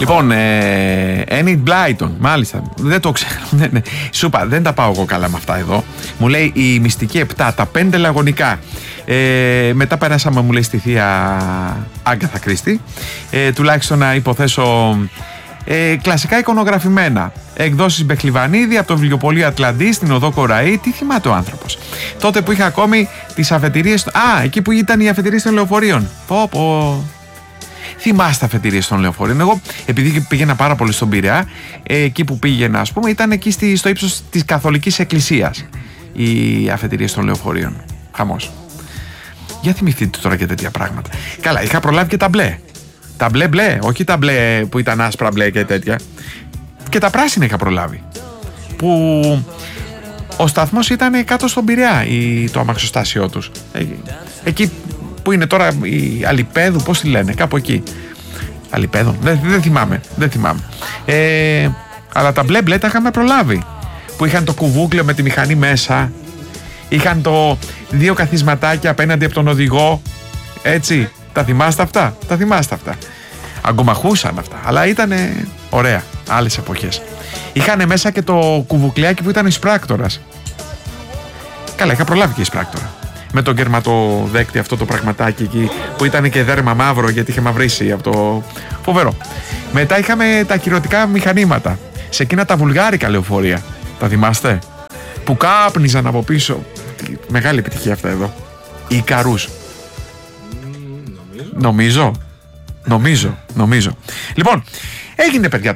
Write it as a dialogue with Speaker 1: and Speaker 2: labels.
Speaker 1: Λοιπόν, Enid Blyton, μάλιστα. Δεν το ξέρω. Ναι. Σου είπα, δεν τα πάω εγώ καλά με αυτά εδώ. Μου λέει η μυστική 7, τα 5 λαγωνικά. Μετά περάσαμε, μου λέει, στη θεία Άγκαθα Κρίστη. Τουλάχιστον να υποθέσω κλασικά εικονογραφημένα. Εκδόσεις Μπεχλιβανίδη από το βιβλιοπωλείο Ατλαντή στην οδό Κοραή. Τι θυμάται ο άνθρωπος. Τότε που είχα ακόμη τις αφετηρίες. Εκεί που ήταν οι αφετηρίες των λεωφορείων. Θυμάστε αφετηρίες των λεωφορείων. Εγώ, επειδή πήγαινα πάρα πολύ στον Πειραιά, εκεί που πήγαινα, ας πούμε, ήταν εκεί στο ύψος της Καθολικής Εκκλησίας οι αφετηρίες των λεωφορείων. Χαμός. Για θυμηθείτε τώρα και τέτοια πράγματα. Καλά, είχα προλάβει και τα μπλε. Τα μπλε, όχι τα μπλε που ήταν άσπρα μπλε και τέτοια. Και τα πράσινα είχα προλάβει. Που ο σταθμός ήταν κάτω στον Πειραιά, το αμαξοστάσιό τους. Εκεί που είναι τώρα η Αλιπέδου, πώς τη λένε, κάπου εκεί. Αλιπέδου, δεν θυμάμαι. Αλλά τα μπλε τα είχαμε προλάβει. Που είχαν το κουβούκλιο με τη μηχανή μέσα. Είχαν το 2 καθισματάκια απέναντι από τον οδηγό. Έτσι, τα θυμάστε αυτά. Αγκομαχούσαν αυτά, αλλά ήταν ωραία, άλλες εποχές. Είχαν μέσα και το κουβουκλιάκι που ήταν εισπράκτορας. Καλά, είχα προλάβει και εισπράκτορα. Με τον κερματοδέκτη αυτό το πραγματάκι εκεί που ήταν και δέρμα μαύρο γιατί είχε μαυρίσει από το... Φοβερό. Μετά είχαμε τα κυρωτικά μηχανήματα. Σε εκείνα τα βουλγάρικα λεωφορεία. Τα θυμάστε? Που κάπνιζαν από πίσω. Μεγάλη επιτυχία αυτά εδώ. Οι Ικαρούς. Νομίζω. Λοιπόν, έγινε παιδιά